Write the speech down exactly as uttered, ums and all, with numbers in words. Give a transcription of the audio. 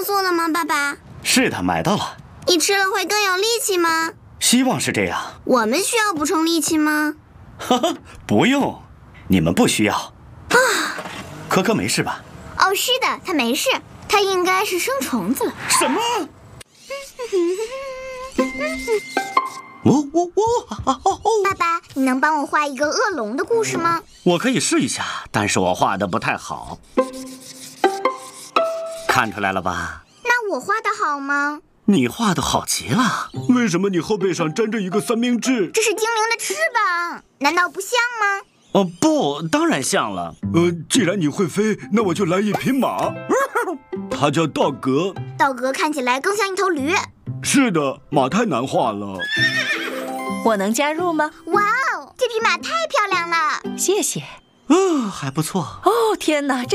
素了吗，爸爸？ 是的，买到了。 你吃了会更有力气吗？ 希望是这样。 我们需要补充力气吗？ 哈哈，不用，你们不需要。 啊， 可可没事吧？ 哦，是的，他没事，他应该是生虫子了。 什么？哦哦哦！ 爸爸，你能帮我画一个恶龙的故事吗？ 我可以试一下，但是我画的不太好。看出来了吧？ 那我画的好吗？ 你画的好极了。为什么你后背上粘着一个三明治？ 这是精灵的翅膀，难道不像吗？ 哦，不，当然像了。 呃，既然你会飞，那我就来一匹马。它叫道格。 道格看起来更像一头驴。 是的，马太难画了。 我能加入吗？ 哇哦，这匹马太漂亮了！ 谢谢。 嗯、呃，还不错。 哦，天哪！这